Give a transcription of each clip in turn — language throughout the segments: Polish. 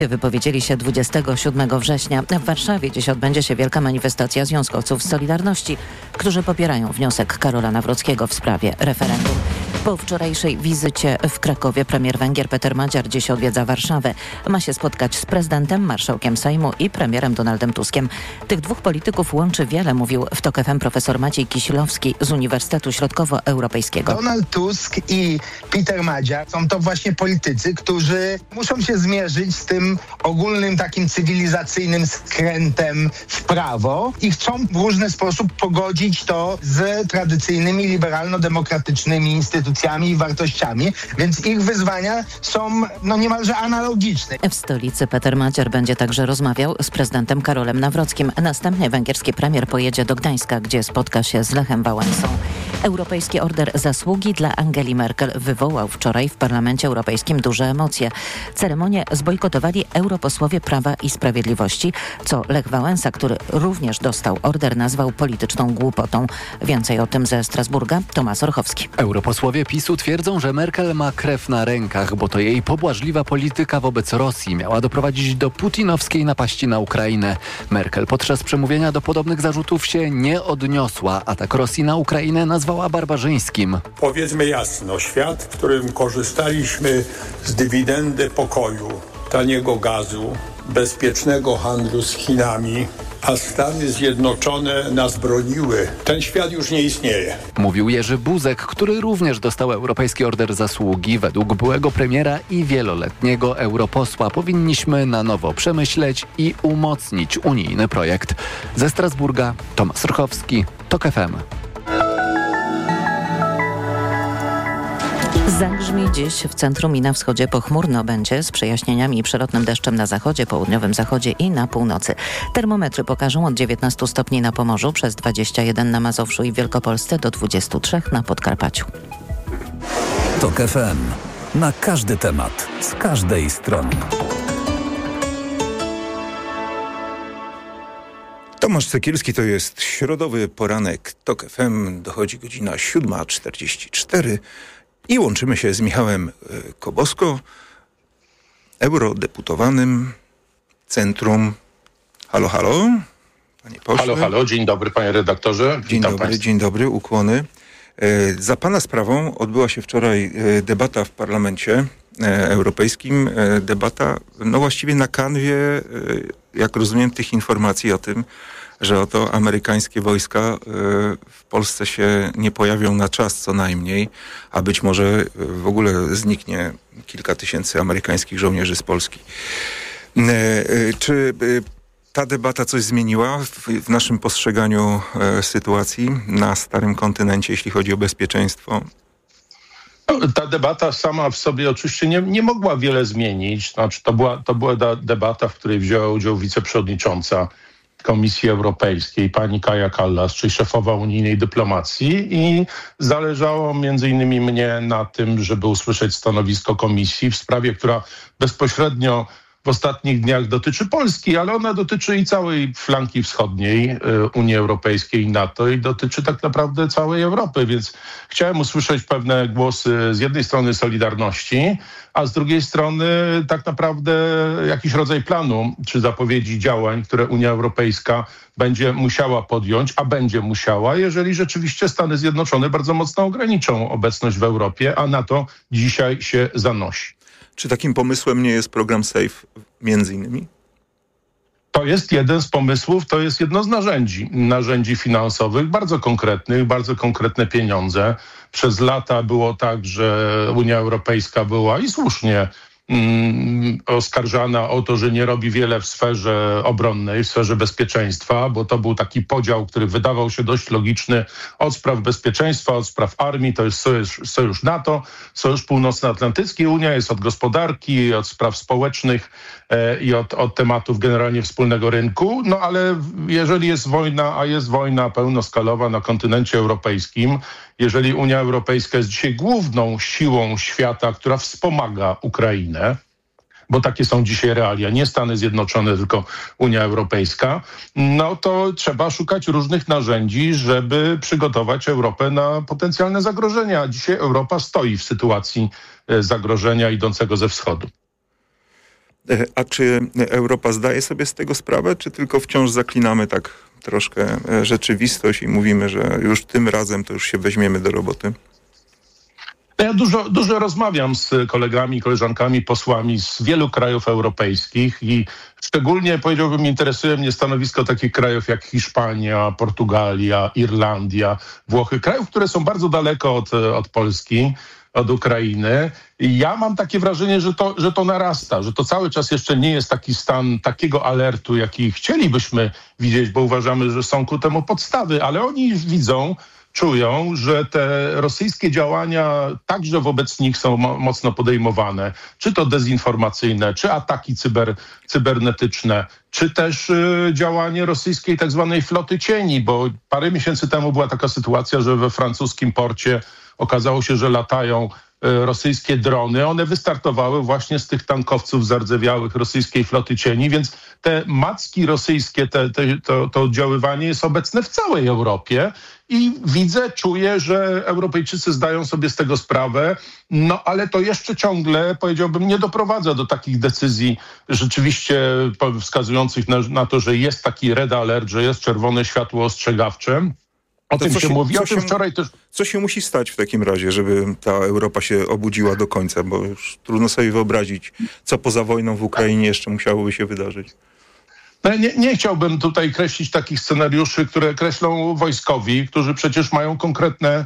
Wypowiedzieli się 27 września. W Warszawie dziś odbędzie się wielka manifestacja związkowców Solidarności, którzy popierają wniosek Karola Nawrockiego w sprawie referendum. Po wczorajszej wizycie w Krakowie premier Węgier Peter Magyar dziś odwiedza Warszawę. Ma się spotkać z prezydentem, marszałkiem Sejmu i premierem Donaldem Tuskiem. Tych dwóch polityków łączy wiele, mówił w TOK FM profesor Maciej Kisilowski z Uniwersytetu Środkowoeuropejskiego. Donald Tusk i Peter Magyar są to właśnie politycy, którzy muszą się zmierzyć z tym ogólnym takim cywilizacyjnym skrętem w prawo i chcą w różny sposób pogodzić to z tradycyjnymi liberalno-demokratycznymi instytucjami i wartościami, więc ich wyzwania są niemalże analogiczne. W stolicy Peter Magyar będzie także rozmawiał z prezydentem Karolem Nawrockim. Następnie węgierski premier pojedzie do Gdańska, gdzie spotka się z Lechem Wałęsą. Europejski Order Zasługi dla Angeli Merkel wywołał wczoraj w Parlamencie Europejskim duże emocje. Ceremonię zbojkotowali europosłowie Prawa i Sprawiedliwości, co Lech Wałęsa, który również dostał order, nazwał polityczną głupotą. Więcej o tym ze Strasburga Tomasz Orchowski. Europosłowie PiS-u twierdzą, że Merkel ma krew na rękach, bo to jej pobłażliwa polityka wobec Rosji miała doprowadzić do putinowskiej napaści na Ukrainę. Merkel podczas przemówienia do podobnych zarzutów się nie odniosła. Atak Rosji na Ukrainę nazwała barbarzyńskim. Powiedzmy jasno, świat, w którym korzystaliśmy z dywidendy pokoju, taniego gazu, bezpiecznego handlu z Chinami, a Stany Zjednoczone nas broniły. Ten świat już nie istnieje. Mówił Jerzy Buzek, który również dostał Europejski Order Zasługi. Według byłego premiera i wieloletniego europosła powinniśmy na nowo przemyśleć i umocnić unijny projekt. Ze Strasburga Tomasz Orchowski, TOK FM. Zagrzmi dziś w centrum i na wschodzie pochmurno będzie z przejaśnieniami i przelotnym deszczem na zachodzie, południowym zachodzie i na północy. Termometry pokażą od 19 stopni na Pomorzu, przez 21 na Mazowszu i w Wielkopolsce, do 23 na Podkarpaciu. TOK FM. Na każdy temat, z każdej strony. Tomasz Cekielski, to jest środowy poranek TOK FM. Dochodzi godzina 7:44. I łączymy się z Michałem Kobosko, eurodeputowanym Centrum. Halo, halo, panie pośle. Halo, dzień dobry panie redaktorze. Dzień dobry, ukłony. Za pana sprawą odbyła się wczoraj debata w Parlamencie Europejskim. Debata, właściwie na kanwie, jak rozumiem, tych informacji o tym, że oto amerykańskie wojska w Polsce się nie pojawią na czas co najmniej, a być może w ogóle zniknie kilka tysięcy amerykańskich żołnierzy z Polski. Czy ta debata coś zmieniła w naszym postrzeganiu sytuacji na starym kontynencie, jeśli chodzi o bezpieczeństwo? Ta debata sama w sobie oczywiście nie mogła wiele zmienić. Znaczy, to była debata, w której wzięła udział wiceprzewodnicząca Komisji Europejskiej, pani Kaja Kallas, czyli szefowa unijnej dyplomacji, i zależało między innymi mnie na tym, żeby usłyszeć stanowisko Komisji w sprawie, która bezpośrednio w ostatnich dniach dotyczy Polski, ale ona dotyczy i całej flanki wschodniej Unii Europejskiej i NATO i dotyczy tak naprawdę całej Europy, więc chciałem usłyszeć pewne głosy z jednej strony Solidarności, a z drugiej strony tak naprawdę jakiś rodzaj planu czy zapowiedzi działań, które Unia Europejska będzie musiała podjąć, a będzie musiała, jeżeli rzeczywiście Stany Zjednoczone bardzo mocno ograniczą obecność w Europie, a NATO dzisiaj się zanosi. Czy takim pomysłem nie jest program SAFE między innymi? To jest jeden z pomysłów, to jest jedno z narzędzi finansowych, bardzo konkretnych, bardzo konkretne pieniądze. Przez lata było tak, że Unia Europejska była i słusznie oskarżana o to, że nie robi wiele w sferze obronnej, w sferze bezpieczeństwa, bo to był taki podział, który wydawał się dość logiczny, od spraw bezpieczeństwa, od spraw armii, to jest sojusz NATO, Sojusz Północnoatlantycki, Unia jest od gospodarki, od spraw społecznych i od tematów generalnie wspólnego rynku, ale jeżeli jest wojna, a jest wojna pełnoskalowa na kontynencie europejskim, jeżeli Unia Europejska jest dzisiaj główną siłą świata, która wspomaga Ukrainę, bo takie są dzisiaj realia, nie Stany Zjednoczone, tylko Unia Europejska, to trzeba szukać różnych narzędzi, żeby przygotować Europę na potencjalne zagrożenia. Dzisiaj Europa stoi w sytuacji zagrożenia idącego ze wschodu. A czy Europa zdaje sobie z tego sprawę, czy tylko wciąż zaklinamy tak troszkę rzeczywistość i mówimy, że już tym razem to już się weźmiemy do roboty? Ja dużo rozmawiam z kolegami, koleżankami, posłami z wielu krajów europejskich i szczególnie, powiedziałbym, interesuje mnie stanowisko takich krajów jak Hiszpania, Portugalia, Irlandia, Włochy. Krajów, które są bardzo daleko od Polski, od Ukrainy. I ja mam takie wrażenie, że to narasta, że to cały czas jeszcze nie jest taki stan takiego alertu, jaki chcielibyśmy widzieć, bo uważamy, że są ku temu podstawy, ale oni widzą, czują, że te rosyjskie działania także wobec nich są mocno podejmowane. Czy to dezinformacyjne, czy ataki cybernetyczne, czy też działanie rosyjskiej tak zwanej floty cieni, bo parę miesięcy temu była taka sytuacja, że we francuskim porcie okazało się, że latają rosyjskie drony. One wystartowały właśnie z tych tankowców zardzewiałych rosyjskiej floty cieni, więc te macki rosyjskie, to oddziaływanie jest obecne w całej Europie i czuję, że Europejczycy zdają sobie z tego sprawę, no ale to jeszcze ciągle, powiedziałbym, nie doprowadza do takich decyzji rzeczywiście wskazujących na to, że jest taki red alert, że jest czerwone światło ostrzegawcze. O tym się mówi, o tym wczoraj też... Co się musi stać w takim razie, żeby ta Europa się obudziła do końca? Bo już trudno sobie wyobrazić, co poza wojną w Ukrainie jeszcze musiałoby się wydarzyć. No, nie chciałbym tutaj kreślić takich scenariuszy, które kreślą wojskowi, którzy przecież mają konkretne,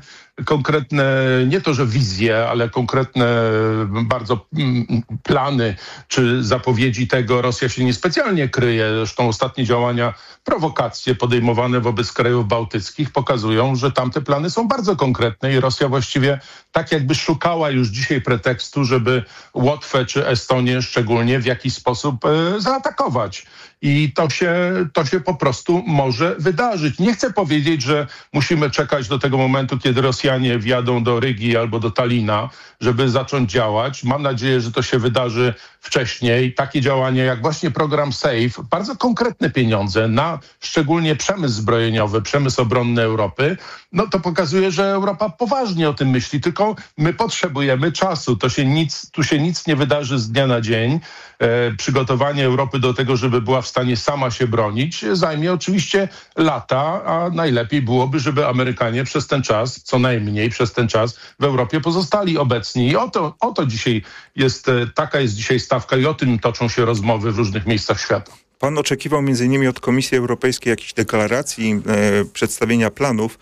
nie to, że wizje, ale konkretne bardzo plany czy zapowiedzi tego. Rosja się niespecjalnie kryje. Zresztą ostatnie działania, prowokacje podejmowane wobec krajów bałtyckich pokazują, że tamte plany są bardzo konkretne i Rosja właściwie tak jakby szukała już dzisiaj pretekstu, żeby Łotwę czy Estonię szczególnie w jakiś sposób zaatakować. I to się po prostu może wydarzyć. Nie chcę powiedzieć, że musimy czekać do tego momentu, kiedy Rosjanie wjadą do Rygi albo do Talina, żeby zacząć działać. Mam nadzieję, że to się wydarzy wcześniej. Takie działania jak właśnie program SAFE, bardzo konkretne pieniądze na szczególnie przemysł zbrojeniowy, przemysł obronny Europy, no to pokazuje, że Europa poważnie o tym myśli, tylko my potrzebujemy czasu. Tu się nic nie wydarzy z dnia na dzień. Przygotowanie Europy do tego, żeby była w stanie sama się bronić, zajmie oczywiście lata, a najlepiej byłoby, żeby Amerykanie przez ten czas, co najmniej przez ten czas w Europie pozostali obecni. I o to dzisiaj taka jest dzisiaj stawka i o tym toczą się rozmowy w różnych miejscach świata. Pan oczekiwał m.in. od Komisji Europejskiej jakichś deklaracji, przedstawienia planów,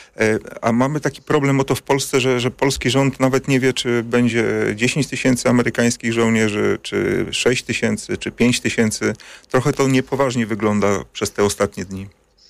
a mamy taki problem oto w Polsce, że polski rząd nawet nie wie, czy będzie 10 tysięcy amerykańskich żołnierzy, czy 6 tysięcy, czy 5 tysięcy. Trochę to niepoważnie wygląda przez te ostatnie dni.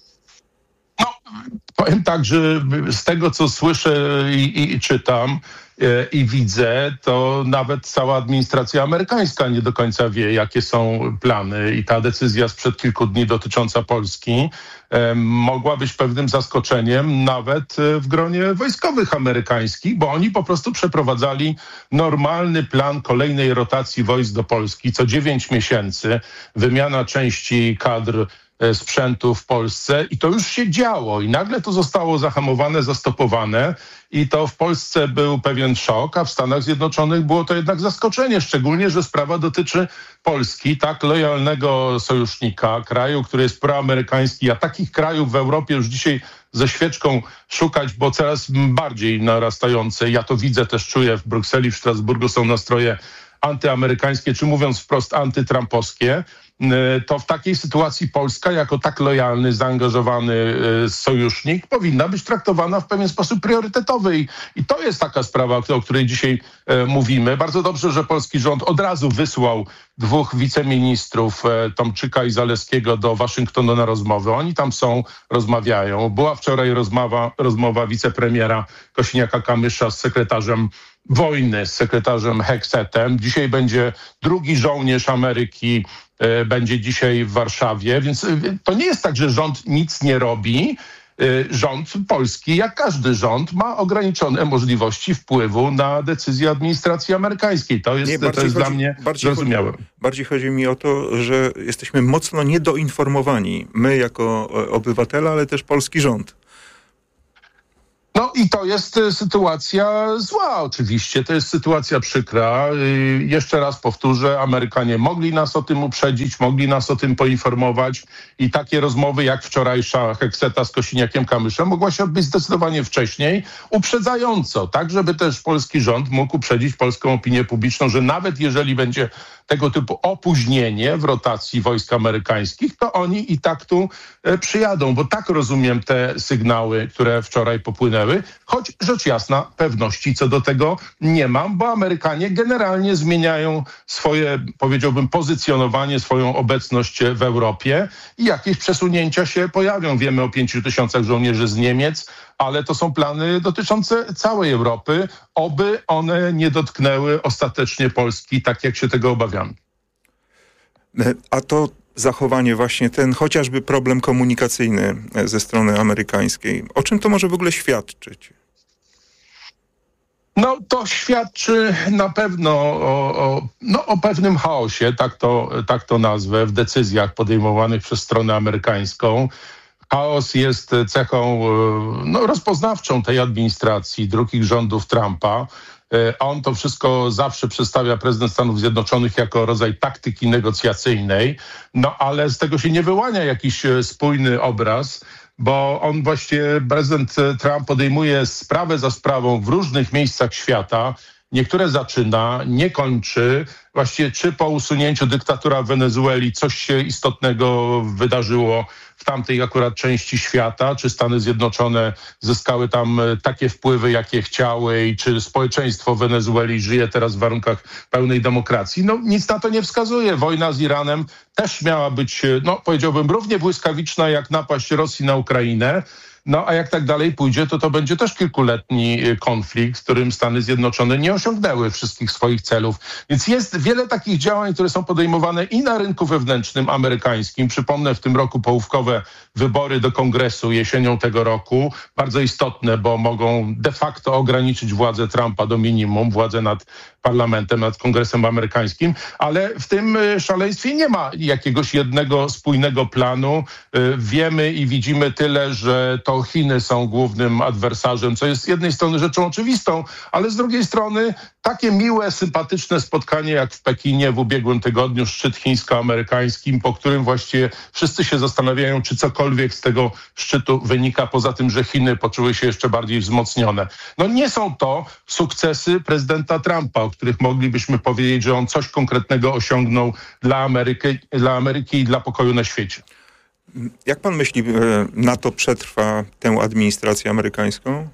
No, powiem tak, że z tego, co słyszę i czytam i widzę, to nawet cała administracja amerykańska nie do końca wie, jakie są plany i ta decyzja sprzed kilku dni dotycząca Polski mogła być pewnym zaskoczeniem nawet w gronie wojskowych amerykańskich, bo oni po prostu przeprowadzali normalny plan kolejnej rotacji wojsk do Polski co 9 miesięcy, wymiana części kadr sprzętu w Polsce i to już się działo i nagle to zostało zahamowane, zastopowane i to w Polsce był pewien szok, a w Stanach Zjednoczonych było to jednak zaskoczenie, szczególnie, że sprawa dotyczy Polski, tak lojalnego sojusznika, kraju, który jest proamerykański, a takich krajów w Europie już dzisiaj ze świeczką szukać, bo coraz bardziej narastające, ja to widzę, też czuję w Brukseli, w Strasburgu są nastroje antyamerykańskie, czy mówiąc wprost antytrampowskie, to w takiej sytuacji Polska jako tak lojalny, zaangażowany sojusznik powinna być traktowana w pewien sposób priorytetowy. I to jest taka sprawa, o której dzisiaj mówimy. Bardzo dobrze, że polski rząd od razu wysłał 2 wiceministrów, Tomczyka i Zalewskiego, do Waszyngtonu na rozmowy. Oni tam są, rozmawiają. Była wczoraj rozmowa wicepremiera Kosiniaka-Kamysza z sekretarzem wojny, z sekretarzem Hexetem. Dzisiaj będzie drugi żołnierz Ameryki, będzie dzisiaj w Warszawie, więc to nie jest tak, że rząd nic nie robi. Rząd polski, jak każdy rząd, ma ograniczone możliwości wpływu na decyzje administracji amerykańskiej. To jest dla mnie zrozumiałe. Bardziej chodzi mi o to, że jesteśmy mocno niedoinformowani. My jako obywatele, ale też polski rząd. No, I to jest sytuacja zła oczywiście, to jest sytuacja przykra. Jeszcze raz powtórzę, Amerykanie mogli nas o tym uprzedzić, mogli nas o tym poinformować i takie rozmowy jak wczorajsza Hekseta z Kosiniakiem-Kamyszem mogła się odbyć zdecydowanie wcześniej, uprzedzająco, tak żeby też polski rząd mógł uprzedzić polską opinię publiczną, że nawet jeżeli będzie tego typu opóźnienie w rotacji wojsk amerykańskich, to oni i tak tu przyjadą, bo tak rozumiem te sygnały, które wczoraj popłynęły, choć rzecz jasna pewności co do tego nie mam, bo Amerykanie generalnie zmieniają swoje, powiedziałbym, pozycjonowanie, swoją obecność w Europie i jakieś przesunięcia się pojawią. Wiemy o 5,000 żołnierzy z Niemiec, ale to są plany dotyczące całej Europy, oby one nie dotknęły ostatecznie Polski, tak jak się tego obawiamy. A to zachowanie, właśnie ten chociażby problem komunikacyjny ze strony amerykańskiej, o czym to może w ogóle świadczyć? No to świadczy na pewno o pewnym chaosie, tak to nazwę, w decyzjach podejmowanych przez stronę amerykańską. Chaos jest cechą rozpoznawczą tej administracji, drugich rządów Trumpa. On to wszystko zawsze przedstawia prezydent Stanów Zjednoczonych jako rodzaj taktyki negocjacyjnej, ale z tego się nie wyłania jakiś spójny obraz, bo on właściwie, prezydent Trump podejmuje sprawę za sprawą w różnych miejscach świata. Niektóre zaczyna, nie kończy. Właściwie czy po usunięciu dyktatura w Wenezueli coś się istotnego wydarzyło w tamtej akurat części świata, czy Stany Zjednoczone zyskały tam takie wpływy, jakie chciały i czy społeczeństwo w Wenezueli żyje teraz w warunkach pełnej demokracji. Nic na to nie wskazuje. Wojna z Iranem też miała być, powiedziałbym, równie błyskawiczna jak napaść Rosji na Ukrainę. A jak tak dalej pójdzie, to będzie też kilkuletni konflikt, w którym Stany Zjednoczone nie osiągnęły wszystkich swoich celów. Więc jest wiele takich działań, które są podejmowane i na rynku wewnętrznym amerykańskim. Przypomnę, w tym roku połówkowe wybory do Kongresu jesienią tego roku. Bardzo istotne, bo mogą de facto ograniczyć władzę Trumpa do minimum, władzę nad parlamentem, nad Kongresem amerykańskim, ale w tym szaleństwie nie ma jakiegoś jednego spójnego planu. Wiemy i widzimy tyle, że to Chiny są głównym adwersarzem, co jest z jednej strony rzeczą oczywistą, ale z drugiej strony takie miłe, sympatyczne spotkanie jak w Pekinie w ubiegłym tygodniu, szczyt chińsko-amerykański, po którym właściwie wszyscy się zastanawiają, czy cokolwiek z tego szczytu wynika, poza tym, że Chiny poczuły się jeszcze bardziej wzmocnione. Nie są to sukcesy prezydenta Trumpa, o których moglibyśmy powiedzieć, że on coś konkretnego osiągnął dla Ameryki i dla pokoju na świecie. Jak pan myśli, NATO przetrwa tę administrację amerykańską?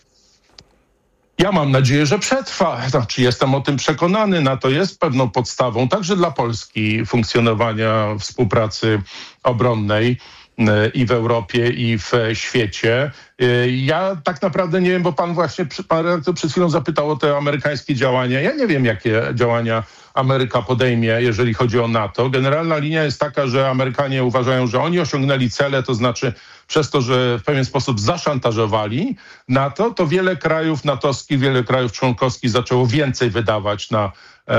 Ja mam nadzieję, że przetrwa. Jestem o tym przekonany. NATO jest pewną podstawą także dla Polski funkcjonowania współpracy obronnej i w Europie, i w świecie. Ja tak naprawdę nie wiem, bo pan redaktor przed chwilą zapytał o te amerykańskie działania. Ja nie wiem, jakie działania Ameryka podejmie, jeżeli chodzi o NATO. Generalna linia jest taka, że Amerykanie uważają, że oni osiągnęli cele, to znaczy przez to, że w pewien sposób zaszantażowali NATO, to wiele krajów natowskich, wiele krajów członkowskich zaczęło więcej wydawać na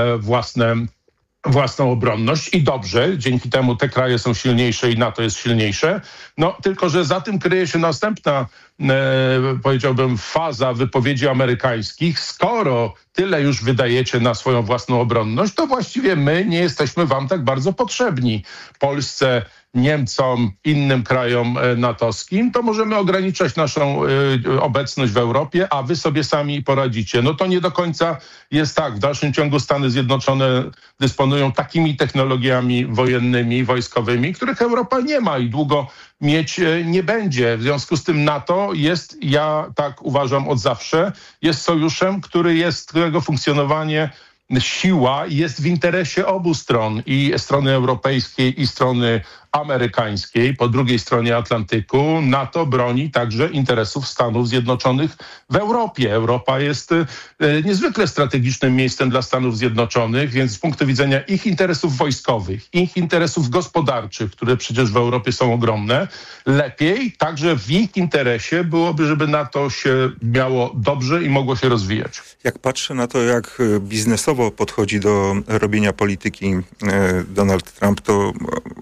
własną obronność i dobrze, dzięki temu te kraje są silniejsze i NATO jest silniejsze. Tylko że za tym kryje się następna, powiedziałbym, faza wypowiedzi amerykańskich. Skoro tyle już wydajecie na swoją własną obronność, to właściwie my nie jesteśmy wam tak bardzo potrzebni. Polsce, Niemcom, innym krajom natowskim, to możemy ograniczać naszą obecność w Europie, a wy sobie sami poradzicie. To nie do końca jest tak. W dalszym ciągu Stany Zjednoczone dysponują takimi technologiami wojennymi, wojskowymi, których Europa nie ma i długo mieć nie będzie. W związku z tym NATO jest, ja tak uważam od zawsze, jest sojuszem, którego funkcjonowanie siła jest w interesie obu stron, i strony europejskiej, i strony amerykańskiej. Po drugiej stronie Atlantyku NATO broni także interesów Stanów Zjednoczonych w Europie. Europa jest niezwykle strategicznym miejscem dla Stanów Zjednoczonych, więc z punktu widzenia ich interesów wojskowych, ich interesów gospodarczych, które przecież w Europie są ogromne, lepiej także w ich interesie byłoby, żeby NATO się miało dobrze i mogło się rozwijać. Jak patrzę na to, jak biznesowo podchodzi do robienia polityki Donald Trump, to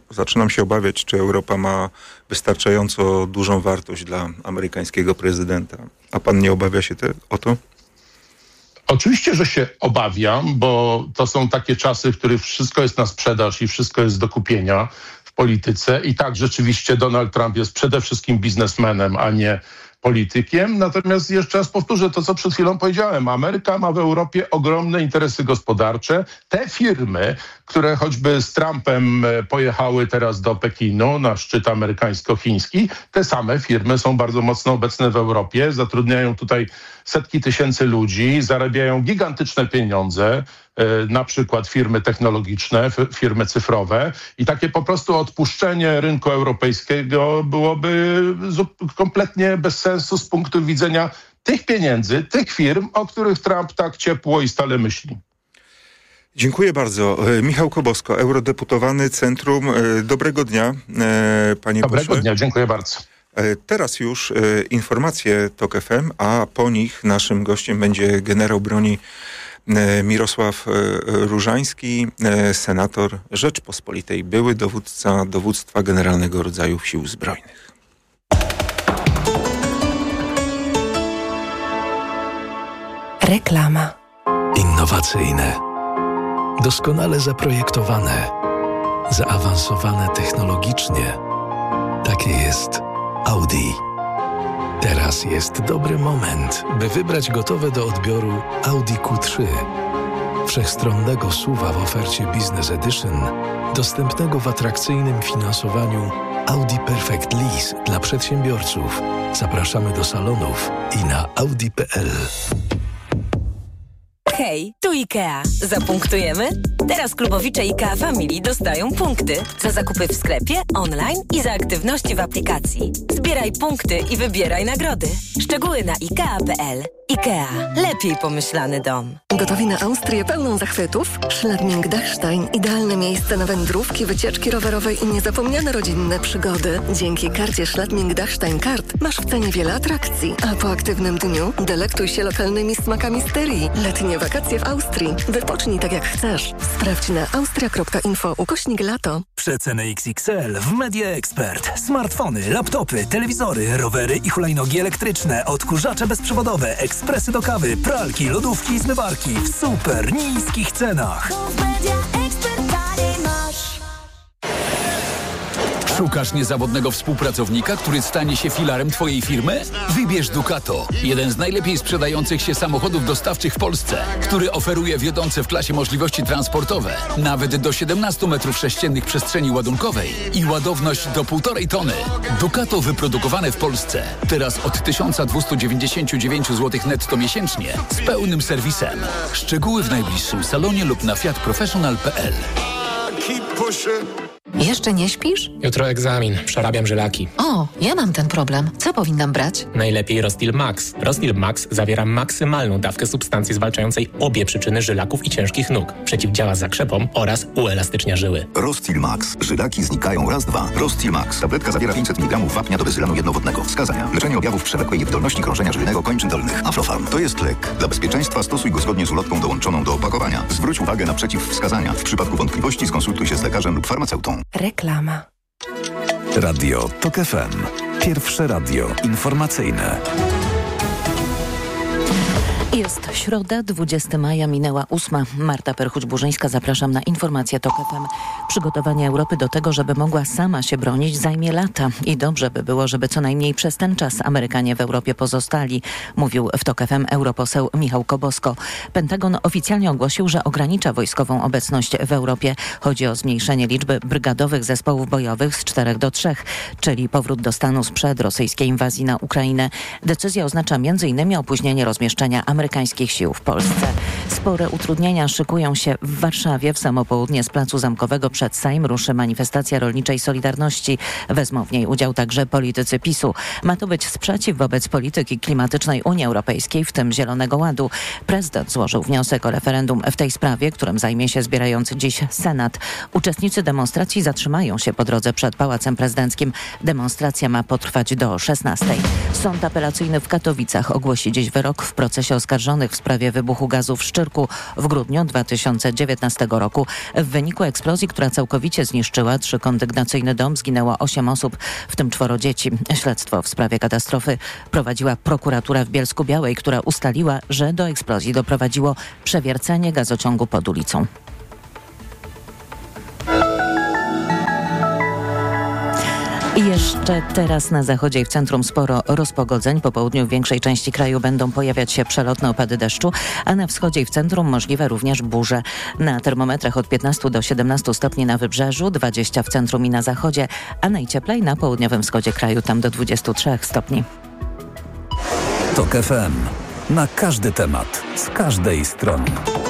zaczynam się obawiać, czy Europa ma wystarczająco dużą wartość dla amerykańskiego prezydenta. A pan nie obawia się o to? Oczywiście, że się obawiam, bo to są takie czasy, w których wszystko jest na sprzedaż i wszystko jest do kupienia w polityce. I tak, rzeczywiście Donald Trump jest przede wszystkim biznesmenem, a nie politykiem. Natomiast jeszcze raz powtórzę to, co przed chwilą powiedziałem. Ameryka ma w Europie ogromne interesy gospodarcze. Te firmy, które choćby z Trumpem pojechały teraz do Pekinu na szczyt amerykańsko-chiński, te same firmy są bardzo mocno obecne w Europie, zatrudniają tutaj setki tysięcy ludzi, zarabiają gigantyczne pieniądze, na przykład firmy technologiczne, firmy cyfrowe i takie po prostu odpuszczenie rynku europejskiego byłoby kompletnie bez sensu z punktu widzenia tych pieniędzy, tych firm, o których Trump tak ciepło i stale myśli. Dziękuję bardzo. Michał Kobosko, eurodeputowany Centrum. Dobrego dnia, panie pośle. Dobrego dnia, dziękuję bardzo. Teraz już informacje TOK FM, a po nich naszym gościem będzie generał broni Mirosław Różański, senator Rzeczpospolitej, były dowódca Dowództwa Generalnego Rodzajów Sił Zbrojnych. Reklama. Innowacyjne, doskonale zaprojektowane, zaawansowane technologicznie. Takie jest Audi. Teraz jest dobry moment, by wybrać gotowe do odbioru Audi Q3. Wszechstronnego SUV-a w ofercie Business Edition, dostępnego w atrakcyjnym finansowaniu Audi Perfect Lease dla przedsiębiorców. Zapraszamy do salonów i na audi.pl. Hej, tu IKEA. Zapunktujemy? Teraz klubowicze IKEA Family dostają punkty za zakupy w sklepie, online i za aktywności w aplikacji. Zbieraj punkty i wybieraj nagrody. Szczegóły na IKEA.pl. IKEA. Lepiej pomyślany dom. Gotowi na Austrię pełną zachwytów? Schladming-Dachstein. Idealne miejsce na wędrówki, wycieczki rowerowe i niezapomniane rodzinne przygody. Dzięki karcie Schladming-Dachstein Kart masz w cenie wiele atrakcji. A po aktywnym dniu delektuj się lokalnymi smakami Styrii. Letnie wakacje w Austrii. Wypocznij tak jak chcesz. Sprawdź na austria.info/lato. Przeceny XXL w Media Expert. Smartfony, laptopy, telewizory, rowery i hulajnogi elektryczne, odkurzacze bezprzewodowe, ekspresy do kawy, pralki, lodówki i zmywarki w super niskich cenach. Szukasz niezawodnego współpracownika, który stanie się filarem Twojej firmy? Wybierz Ducato, jeden z najlepiej sprzedających się samochodów dostawczych w Polsce, który oferuje wiodące w klasie możliwości transportowe, nawet do 17 m3 przestrzeni ładunkowej i ładowność do 1,5 tony. Ducato wyprodukowane w Polsce. Teraz od 1299 zł netto miesięcznie z pełnym serwisem. Szczegóły w najbliższym salonie lub na fiatprofessional.pl. Jeszcze nie śpisz? Jutro egzamin. Przerabiam żylaki. O, ja mam ten problem. Co powinnam brać? Najlepiej Rostil Max. Rostil Max zawiera maksymalną dawkę substancji zwalczającej obie przyczyny żylaków i ciężkich nóg. Przeciwdziała zakrzepom oraz uelastycznia żyły. Rostil Max. Żylaki znikają raz, dwa. Rostil Max. Tabletka zawiera 500 mg wapnia do bezylanu jednowodnego. Wskazania. Leczenie objawów przewlekłej niewydolności krążenia żylnego kończyn dolnych. Aflofarm. To jest lek. Dla bezpieczeństwa stosuj go zgodnie z ulotką dołączoną do opakowania. Zwróć uwagę na przeciwwskazania. W przypadku wątpliwości skonsultuj się z lekarzem lub farmaceutą. Reklama. Radio TOK FM. Pierwsze radio informacyjne. Jest środa, 20 maja, minęła 8. Marta Perchuć-Burzyńska, zapraszam na informacje TOK FM. Przygotowanie Europy do tego, żeby mogła sama się bronić, zajmie lata i dobrze by było, żeby co najmniej przez ten czas Amerykanie w Europie pozostali, mówił w TOK FM europoseł Michał Kobosko. Pentagon oficjalnie ogłosił, że ogranicza wojskową obecność w Europie. Chodzi o zmniejszenie liczby brygadowych zespołów bojowych z 4 do 3, czyli powrót do stanu sprzed rosyjskiej inwazji na Ukrainę. Decyzja oznacza m.in. opóźnienie rozmieszczenia amerykańskich sił w Polsce. Spore utrudnienia szykują się w Warszawie. W samo południe z Placu Zamkowego przed Sejm ruszy manifestacja rolniczej Solidarności. Wezmą w niej udział także politycy PiS-u. Ma to być sprzeciw wobec polityki klimatycznej Unii Europejskiej, w tym Zielonego Ładu. Prezydent złożył wniosek o referendum w tej sprawie, którym zajmie się zbierający dziś Senat. Uczestnicy demonstracji zatrzymają się po drodze przed Pałacem Prezydenckim. Demonstracja ma potrwać do 16. Sąd apelacyjny w Katowicach ogłosi dziś wyrok w procesie oskarżenia oskarżonych w sprawie wybuchu gazu w Szczyrku w grudniu 2019 roku. W wyniku eksplozji, która całkowicie zniszczyła 3-kondygnacyjny dom, zginęło 8 osób, w tym 4 dzieci. Śledztwo w sprawie katastrofy prowadziła prokuratura w Bielsku-Białej, która ustaliła, że do eksplozji doprowadziło przewiercenie gazociągu pod ulicą. I jeszcze teraz na zachodzie i w centrum sporo rozpogodzeń. Po południu w większej części kraju będą pojawiać się przelotne opady deszczu, a na wschodzie i w centrum możliwe również burze. Na termometrach od 15 do 17 stopni na wybrzeżu, 20 w centrum i na zachodzie, a najcieplej na południowym wschodzie kraju, tam do 23 stopni. TOK FM. Na każdy temat, z każdej strony.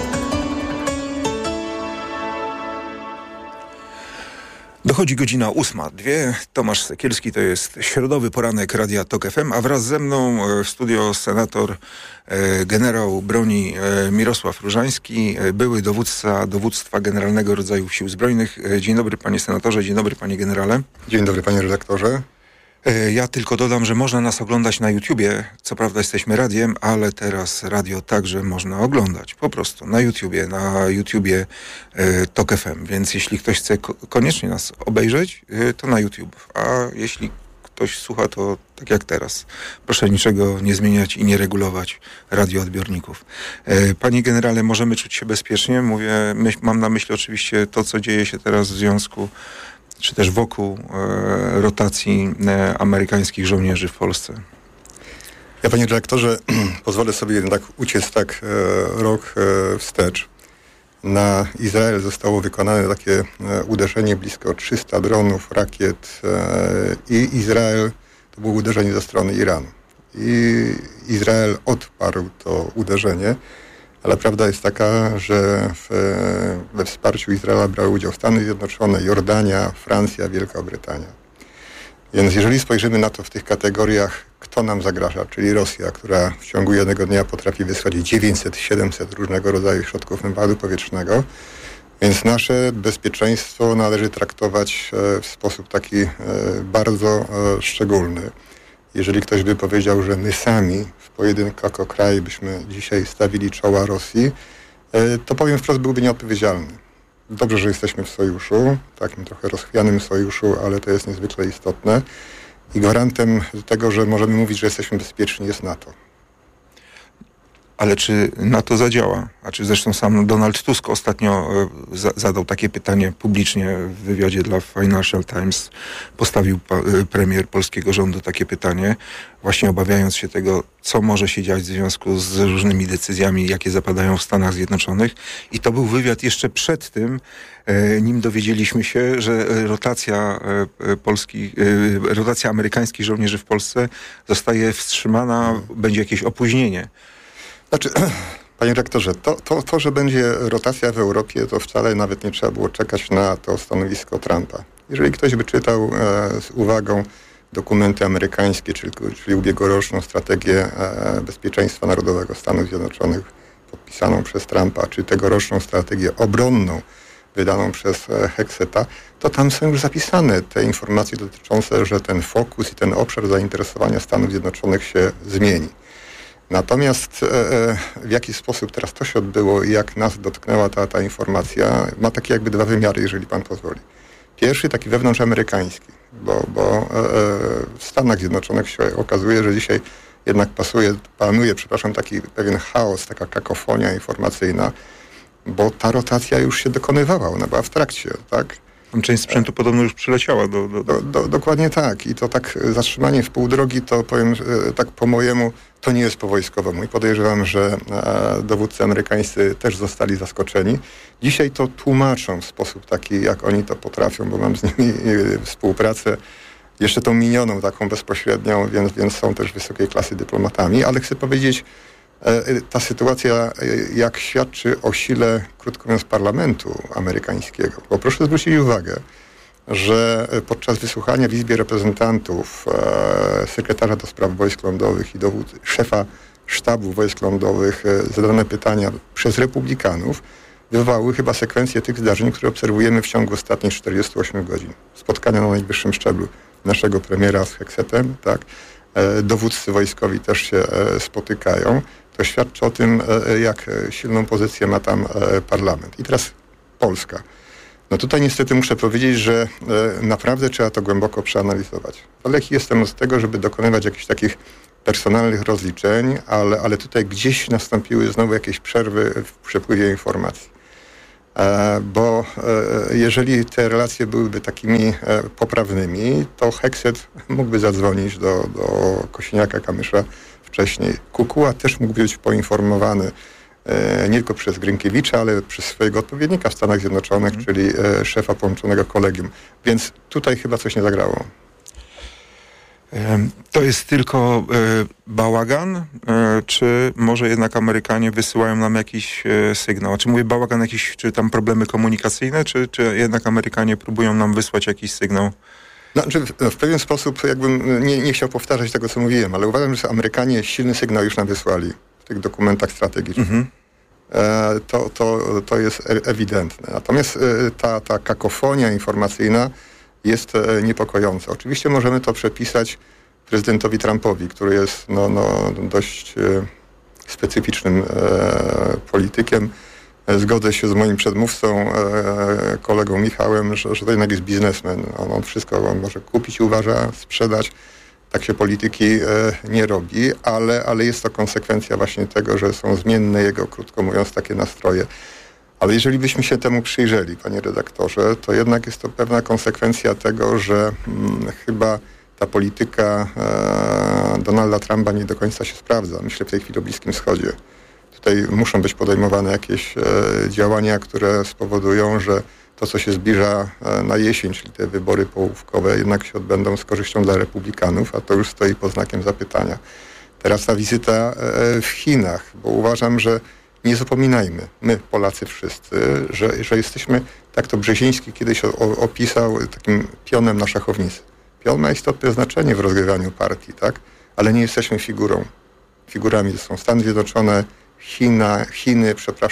Dochodzi godzina 8:02. Tomasz Sekielski, to jest środowy poranek Radia TOK FM, a wraz ze mną w studio senator generał broni Mirosław Różański, były dowódca Dowództwa Generalnego Rodzajów Sił Zbrojnych. Dzień dobry panie senatorze, dzień dobry panie generale. Dzień dobry panie redaktorze. Ja tylko dodam, że można nas oglądać na YouTubie. Co prawda jesteśmy radiem, ale teraz radio także można oglądać. Po prostu na YouTubie TOK FM. Więc jeśli ktoś chce koniecznie nas obejrzeć, to na YouTube. A jeśli ktoś słucha, to tak jak teraz. Proszę niczego nie zmieniać i nie regulować radioodbiorników. Panie generale, możemy czuć się bezpiecznie? Mam na myśli oczywiście to, co dzieje się teraz w związku czy też wokół rotacji amerykańskich żołnierzy w Polsce. Ja, panie redaktorze, pozwolę sobie jednak uciec rok wstecz. Na Izrael zostało wykonane takie uderzenie, blisko 300 dronów, rakiet i Izrael, to było uderzenie ze strony Iranu. I Izrael odparł to uderzenie, ale prawda jest taka, że we wsparciu Izraela brały udział Stany Zjednoczone, Jordania, Francja, Wielka Brytania. Więc jeżeli spojrzymy na to w tych kategoriach, kto nam zagraża, czyli Rosja, która w ciągu jednego dnia potrafi wysłać 900-700 różnego rodzaju środków napadu powietrznego, więc nasze bezpieczeństwo należy traktować w sposób taki bardzo szczególny. Jeżeli ktoś by powiedział, że my sami w pojedynku jako kraj byśmy dzisiaj stawili czoła Rosji, to powiem wprost, byłby nieodpowiedzialny. Dobrze, że jesteśmy w sojuszu, takim trochę rozchwianym sojuszu, ale to jest niezwykle istotne. I gwarantem tego, że możemy mówić, że jesteśmy bezpieczni, jest NATO. Ale czy NATO zadziała? A czy zresztą sam Donald Tusk ostatnio zadał takie pytanie publicznie w wywiadzie dla Financial Times. Postawił premier polskiego rządu takie pytanie, właśnie obawiając się tego, co może się dziać w związku z różnymi decyzjami, jakie zapadają w Stanach Zjednoczonych. I to był wywiad jeszcze przed tym, nim dowiedzieliśmy się, że rotacja amerykańskich żołnierzy w Polsce zostaje wstrzymana, będzie jakieś opóźnienie. Znaczy, panie rektorze, to, że będzie rotacja w Europie, to wcale nawet nie trzeba było czekać na to stanowisko Trumpa. Jeżeli ktoś by czytał z uwagą dokumenty amerykańskie, czyli ubiegłoroczną strategię bezpieczeństwa narodowego Stanów Zjednoczonych podpisaną przez Trumpa, czy tegoroczną strategię obronną wydaną przez Hexeta, to tam są już zapisane te informacje dotyczące, że ten fokus i ten obszar zainteresowania Stanów Zjednoczonych się zmieni. Natomiast w jaki sposób teraz to się odbyło i jak nas dotknęła ta informacja, ma takie jakby dwa wymiary, jeżeli pan pozwoli. Pierwszy taki wewnątrzamerykański, bo w Stanach Zjednoczonych się okazuje, że dzisiaj jednak panuje taki pewien chaos, taka kakofonia informacyjna, bo ta rotacja już się dokonywała, ona była w trakcie, tak? Część sprzętu podobno już przyleciała Dokładnie tak. I to tak zatrzymanie w pół drogi, to powiem tak po mojemu, to nie jest po wojskowemu. I podejrzewam, że dowódcy amerykańscy też zostali zaskoczeni. Dzisiaj to tłumaczą w sposób taki, jak oni to potrafią, bo mam z nimi współpracę, jeszcze tą minioną, taką bezpośrednią, więc są też wysokiej klasy dyplomatami. Ale chcę powiedzieć, ta sytuacja jak świadczy o sile, krótko mówiąc, parlamentu amerykańskiego. Bo proszę zwrócić uwagę, że podczas wysłuchania w Izbie Reprezentantów sekretarza do spraw wojsk lądowych i szefa sztabu wojsk lądowych zadane pytania przez republikanów wywołały chyba sekwencję tych zdarzeń, które obserwujemy w ciągu ostatnich 48 godzin. Spotkania na najwyższym szczeblu naszego premiera z Hexetem, tak? Dowódcy wojskowi też się spotykają. To świadczy o tym, jak silną pozycję ma tam parlament. I teraz Polska. No tutaj niestety muszę powiedzieć, że naprawdę trzeba to głęboko przeanalizować. Daleki jestem od tego, żeby dokonywać jakichś takich personalnych rozliczeń, ale tutaj gdzieś nastąpiły znowu jakieś przerwy w przepływie informacji. Bo jeżeli te relacje byłyby takimi poprawnymi, to Hekset mógłby zadzwonić do Kosiniaka-Kamysza wcześniej. Kukuła też mógł być poinformowany nie tylko przez Grynkiewicza, ale przez swojego odpowiednika w Stanach Zjednoczonych, czyli szefa połączonego kolegium. Więc tutaj chyba coś nie zagrało. To jest tylko bałagan, czy może jednak Amerykanie wysyłają nam jakiś sygnał? Czy mówię bałagan jakiś, czy tam problemy komunikacyjne, czy jednak Amerykanie próbują nam wysłać jakiś sygnał? Znaczy, w pewien sposób jakbym nie chciał powtarzać tego, co mówiłem, ale uważam, że Amerykanie silny sygnał już nam wysłali w tych dokumentach strategicznych. To jest ewidentne. Natomiast ta kakofonia informacyjna jest niepokojąca. Oczywiście możemy to przepisać prezydentowi Trumpowi, który jest dość specyficznym politykiem. Zgodzę się z moim przedmówcą, kolegą Michałem, że to jednak jest biznesmen. On wszystko może kupić, uważa, sprzedać. Tak się polityki nie robi, ale jest to konsekwencja właśnie tego, że są zmienne jego, krótko mówiąc, takie nastroje. Ale jeżeli byśmy się temu przyjrzeli, panie redaktorze, to jednak jest to pewna konsekwencja tego, że chyba ta polityka Donalda Trumpa nie do końca się sprawdza. Myślę w tej chwili o Bliskim Wschodzie. Tutaj muszą być podejmowane jakieś działania, które spowodują, że to, co się zbliża na jesień, czyli te wybory połówkowe, jednak się odbędą z korzyścią dla republikanów, a to już stoi pod znakiem zapytania. Teraz ta wizyta w Chinach, bo uważam, że nie zapominajmy, my Polacy wszyscy, że jesteśmy, tak to Brzeziński kiedyś opisał, takim pionem na szachownicy. Pion ma istotne znaczenie w rozgrywaniu partii, tak? Ale nie jesteśmy figurami. To są Stany Zjednoczone, Chiny,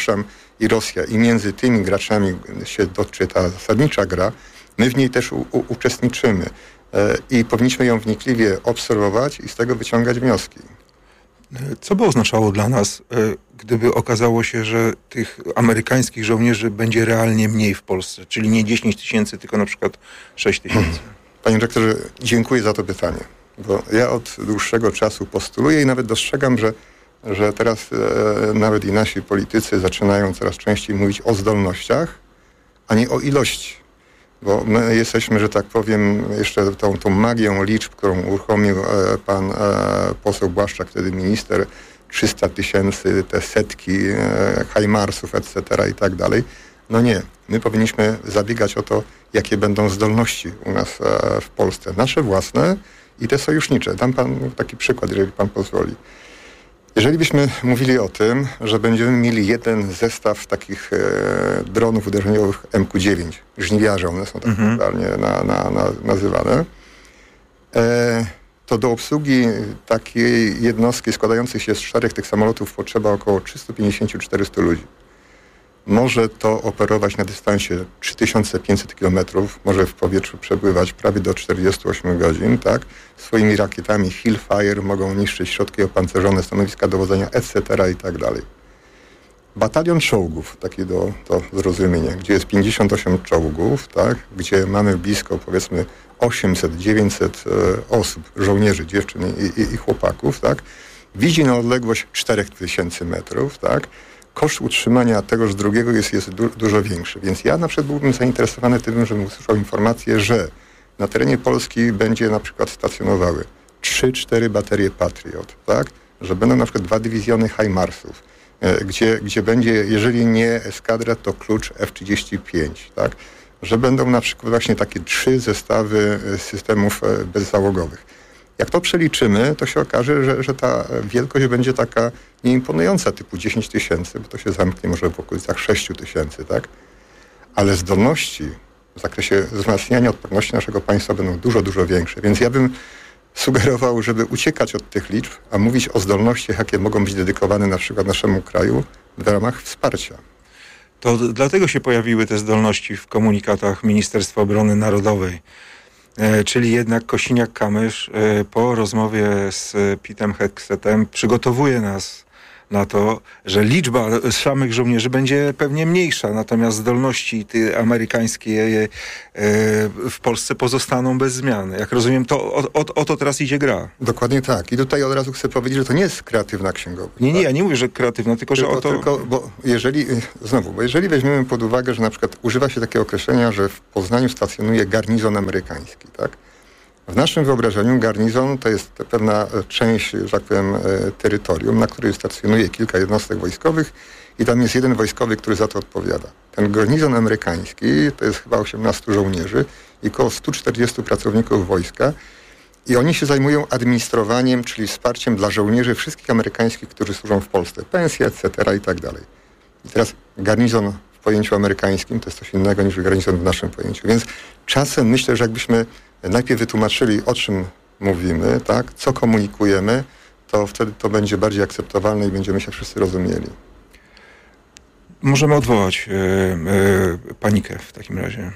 i Rosja. I między tymi graczami się toczy ta zasadnicza gra. My w niej też uczestniczymy. I powinniśmy ją wnikliwie obserwować i z tego wyciągać wnioski. Co by oznaczało dla nas, gdyby okazało się, że tych amerykańskich żołnierzy będzie realnie mniej w Polsce? Czyli nie 10 000, tylko na przykład 6 000. Panie dyrektorze, dziękuję za to pytanie. Bo ja od dłuższego czasu postuluję i nawet dostrzegam, że teraz nawet i nasi politycy zaczynają coraz częściej mówić o zdolnościach, a nie o ilości. Bo my jesteśmy, że tak powiem, jeszcze tą magią liczb, którą uruchomił pan poseł Błaszczak, wtedy minister, 300 000, te setki HIMARS-ów, etc. i tak dalej. No nie, my powinniśmy zabiegać o to, jakie będą zdolności u nas w Polsce. Nasze własne i te sojusznicze. Dam pan taki przykład, jeżeli pan pozwoli. Jeżeli byśmy mówili o tym, że będziemy mieli jeden zestaw takich dronów uderzeniowych MQ-9, żniwiarze, one są tak popularnie nazywane, to do obsługi takiej jednostki składającej się z 4 tych samolotów potrzeba około 350-400 ludzi. Może to operować na dystansie 3500 km, może w powietrzu przebywać prawie do 48 godzin, tak? Swoimi rakietami Hellfire mogą niszczyć środki opancerzone, stanowiska dowodzenia, etc. i tak dalej. Batalion czołgów, taki do zrozumienia, gdzie jest 58 czołgów, tak? Gdzie mamy blisko, powiedzmy, 800-900 osób, żołnierzy, dziewczyn i chłopaków, tak? Widzi na odległość 4000 metrów, tak? Koszt utrzymania tegoż drugiego jest dużo większy. Więc ja na przykład byłbym zainteresowany tym, żebym usłyszał informację, że na terenie Polski będzie na przykład stacjonowały 3-4 baterie Patriot, tak? Że będą na przykład 2 dywizjony HIMARS-ów, gdzie będzie, jeżeli nie eskadra, to klucz F-35, tak? Że będą na przykład właśnie takie 3 zestawy systemów bezzałogowych. Jak to przeliczymy, to się okaże, że ta wielkość będzie taka nieimponująca, typu 10 000, bo to się zamknie może w okolicach 6 000, tak? Ale zdolności w zakresie wzmacniania odporności naszego państwa będą dużo, dużo większe. Więc ja bym sugerował, żeby uciekać od tych liczb, a mówić o zdolnościach, jakie mogą być dedykowane na przykład naszemu kraju w ramach wsparcia. To dlatego się pojawiły te zdolności w komunikatach Ministerstwa Obrony Narodowej. Czyli jednak Kosiniak-Kamysz po rozmowie z Pitem Heksetem przygotowuje nas na to, że liczba samych żołnierzy będzie pewnie mniejsza, natomiast zdolności amerykańskie w Polsce pozostaną bez zmian. Jak rozumiem, to o to teraz idzie gra. Dokładnie tak. I tutaj od razu chcę powiedzieć, że to nie jest kreatywna księgowość. Nie, ja nie mówię, że kreatywna, tylko że o to... Bo jeżeli weźmiemy pod uwagę, że na przykład używa się takiego określenia, że w Poznaniu stacjonuje garnizon amerykański, tak? W naszym wyobrażeniu garnizon to jest pewna część, że tak powiem, terytorium, na której stacjonuje kilka jednostek wojskowych i tam jest jeden wojskowy, który za to odpowiada. Ten garnizon amerykański to jest chyba 18 żołnierzy i około 140 pracowników wojska i oni się zajmują administrowaniem, czyli wsparciem dla żołnierzy wszystkich amerykańskich, którzy służą w Polsce. Pensje, etc. i tak dalej. I teraz garnizon w pojęciu amerykańskim to jest coś innego niż garnizon w naszym pojęciu. Więc czasem myślę, że jakbyśmy najpierw wytłumaczyli, o czym mówimy, tak, co komunikujemy, to wtedy to będzie bardziej akceptowalne i będziemy się wszyscy rozumieli. Możemy odwołać panikę w takim razie.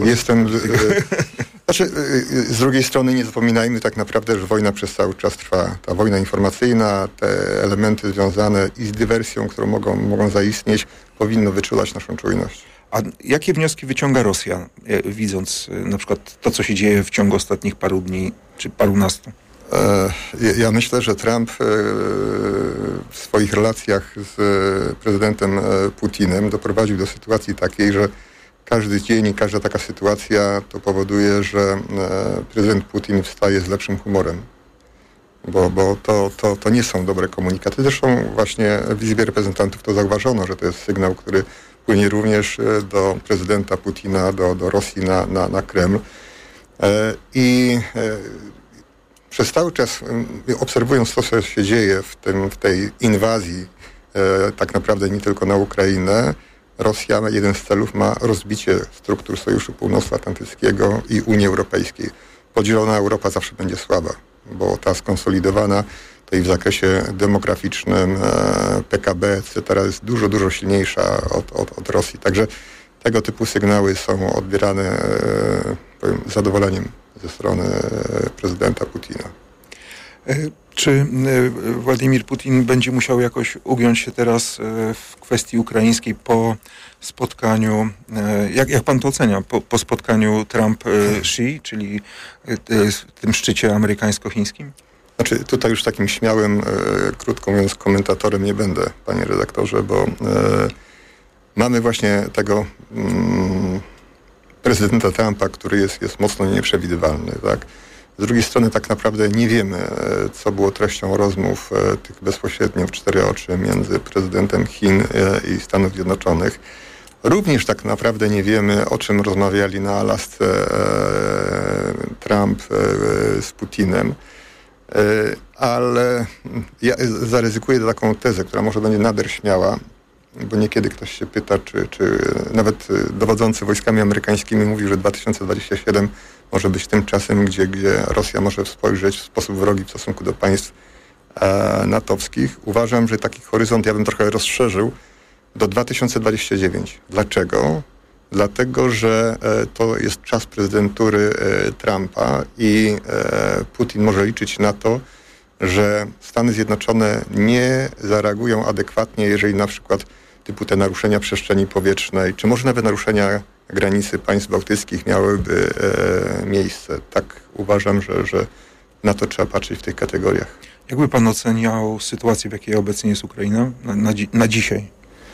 Z drugiej strony nie zapominajmy tak naprawdę, że wojna przez cały czas trwa. Ta wojna informacyjna, te elementy związane i z dywersją, które mogą zaistnieć, powinno wyczulać naszą czujność. A jakie wnioski wyciąga Rosja, widząc na przykład to, co się dzieje w ciągu ostatnich paru dni, czy parunastu? Ja myślę, że Trump w swoich relacjach z prezydentem Putinem doprowadził do sytuacji takiej, że każdy dzień i każda taka sytuacja to powoduje, że prezydent Putin wstaje z lepszym humorem. Bo to nie są dobre komunikaty. Zresztą właśnie w Izbie Reprezentantów to zauważono, że to jest sygnał, który płynie również do prezydenta Putina, do Rosji na Kreml. Przez cały czas obserwując to, co się dzieje w tej inwazji, tak naprawdę nie tylko na Ukrainę, Rosja jeden z celów ma rozbicie struktur Sojuszu Północnoatlantyckiego i Unii Europejskiej. Podzielona Europa zawsze będzie słaba, bo ta skonsolidowana to i w zakresie demograficznym, PKB, etc. jest dużo silniejsza od Rosji. Także tego typu sygnały są odbierane z zadowoleniem ze strony prezydenta Putina. Czy Władimir Putin będzie musiał jakoś ugiąć się teraz w kwestii ukraińskiej po spotkaniu, jak pan to ocenia, po spotkaniu Trump-Xi, czyli tym szczycie amerykańsko-chińskim? Znaczy tutaj już takim śmiałym, krótko mówiąc, komentatorem nie będę, panie redaktorze, bo mamy właśnie tego prezydenta Trumpa, który jest mocno nieprzewidywalny, tak? Z drugiej strony tak naprawdę nie wiemy, co było treścią rozmów tych bezpośrednio w cztery oczy między prezydentem Chin i Stanów Zjednoczonych. Również tak naprawdę nie wiemy, o czym rozmawiali na Alasce Trump z Putinem. Ale ja zaryzykuję taką tezę, która może będzie nader śmiała, bo niekiedy ktoś się pyta, czy nawet dowodzący wojskami amerykańskimi mówi, że 2027 może być tym czasem, gdzie Rosja może spojrzeć w sposób wrogi w stosunku do państw natowskich. Uważam, że taki horyzont ja bym trochę rozszerzył do 2029. Dlaczego? Dlatego, że to jest czas prezydentury Trumpa i Putin może liczyć na to, że Stany Zjednoczone nie zareagują adekwatnie, jeżeli na przykład typu te naruszenia przestrzeni powietrznej, czy może nawet naruszenia granicy państw bałtyckich miałyby miejsce. Tak uważam, że na to trzeba patrzeć w tych kategoriach. Jakby pan oceniał sytuację, w jakiej obecnie jest Ukraina na dzisiaj?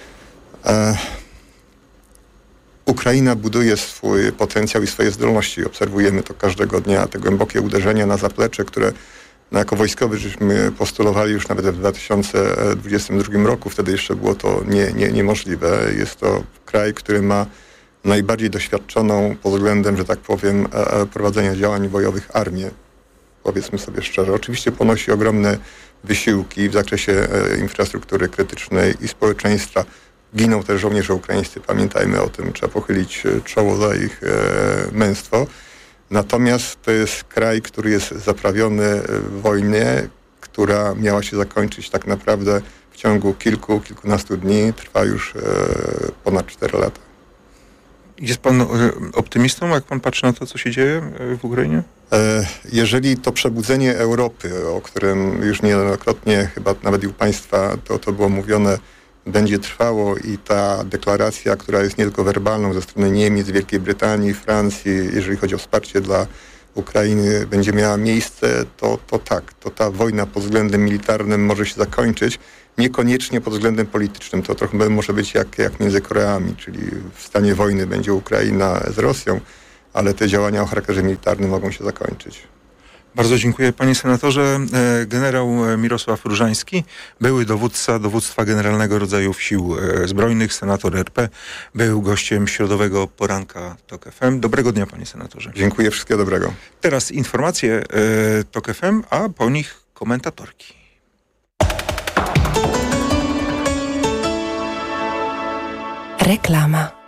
Ukraina buduje swój potencjał i swoje zdolności. Obserwujemy to każdego dnia. Te głębokie uderzenia na zaplecze, które jako wojskowy żeśmy postulowali już nawet w 2022 roku. Wtedy jeszcze było to niemożliwe. Jest to kraj, który ma najbardziej doświadczoną pod względem, że tak powiem, prowadzenia działań bojowych armię. Powiedzmy sobie szczerze. Oczywiście ponosi ogromne wysiłki w zakresie infrastruktury krytycznej i społeczeństwa. Giną też żołnierze ukraińscy. Pamiętajmy o tym. Trzeba pochylić czoło za ich męstwo. Natomiast to jest kraj, który jest zaprawiony w wojnie, która miała się zakończyć tak naprawdę w ciągu kilkunastu dni. Trwa już ponad 4 lata. Jest pan optymistą, jak pan patrzy na to, co się dzieje w Ukrainie? Jeżeli to przebudzenie Europy, o którym już niejednokrotnie chyba nawet i u państwa to było mówione, będzie trwało i ta deklaracja, która jest nie tylko werbalną ze strony Niemiec, Wielkiej Brytanii, Francji, jeżeli chodzi o wsparcie dla Ukrainy, będzie miała miejsce, to tak, to ta wojna pod względem militarnym może się zakończyć, niekoniecznie pod względem politycznym. To trochę może być jak między Koreami, czyli w stanie wojny będzie Ukraina z Rosją, ale te działania o charakterze militarnym mogą się zakończyć. Bardzo dziękuję, panie senatorze. Generał Mirosław Różański, były dowódca Dowództwa Generalnego Rodzajów Sił Zbrojnych, senator RP, był gościem środowego poranka TOK FM. Dobrego dnia, panie senatorze. Dziękuję, wszystkiego dobrego. Teraz informacje TOK FM, a po nich komentatorki. Reklama.